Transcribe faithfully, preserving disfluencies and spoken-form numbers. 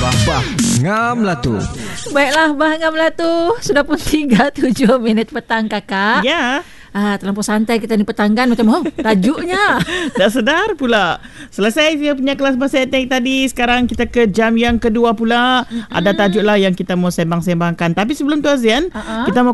Bah, bah, ngam lah tu. Baiklah, bah ngam lah tu. Sudah pun tiga puluh tujuh minit petang, kakak. Ya. Ah, terlampau santai kita ni petang kan. Macam, oh, tajuknya. Dah sedar pula. Selesai dia punya kelas bahasa etik tadi. Sekarang kita ke jam yang kedua pula. Mm-hmm. Ada tajuk lah yang kita mau sembang-sembangkan. Tapi sebelum tu, Azian, uh-huh. kita mau